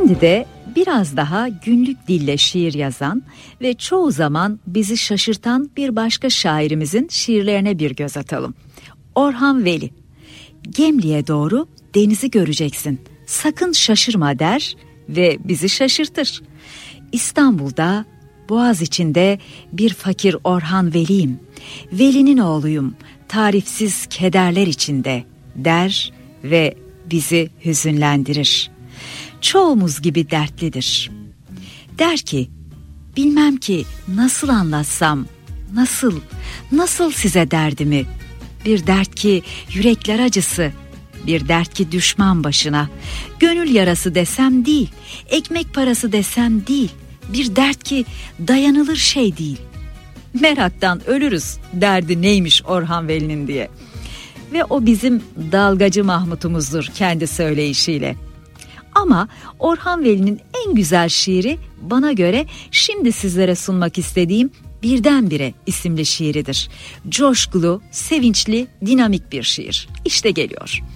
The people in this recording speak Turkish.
Şimdi de biraz daha günlük dille şiir yazan ve çoğu zaman bizi şaşırtan bir başka şairimizin şiirlerine bir göz atalım. Orhan Veli. Gemliğe doğru denizi göreceksin, sakın şaşırma der ve bizi şaşırtır. İstanbul'da, Boğaz içinde bir fakir Orhan Veli'yim. Veli'nin oğluyum, tarifsiz kederler içinde der ve bizi hüzünlendirir. Çoğumuz gibi dertlidir. Der ki, bilmem ki nasıl anlatsam, nasıl size derdimi. Bir dert ki yürekler acısı, bir dert ki düşman başına. Gönül yarası desem değil, ekmek parası desem değil. Bir dert ki dayanılır şey değil. Meraktan ölürüz derdi neymiş Orhan Veli'nin diye. Ve o bizim dalgacı Mahmut'umuzdur kendi söyleyişiyle. Ama Orhan Veli'nin en güzel şiiri bana göre şimdi sizlere sunmak istediğim Birdenbire isimli şiiridir. Coşkulu, sevinçli, dinamik bir şiir. İşte geliyor.